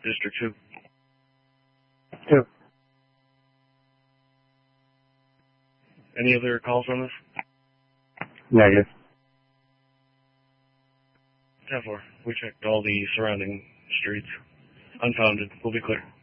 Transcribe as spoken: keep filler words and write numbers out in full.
District two. Two. Any other calls on this? Negative. ten four. We checked all the surrounding streets. Unfounded. We'll be clear.